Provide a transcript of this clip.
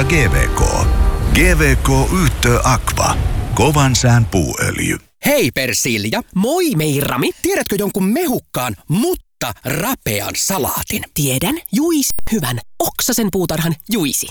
GVK. GVK Yhtiö Aqua. Kovan sään puuöljy. Hei Persilja. Moi Meirami. Tiedätkö jonkun mehukkaan, mutta rapean salaatin? Tiedän. Juisi hyvän. Oksasen puutarhan Juisi.